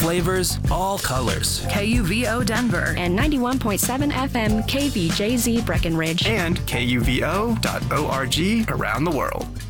flavors, all colors. KUVO Denver and 91.7 FM KVJZ Breckenridge and KUVO.org around the world.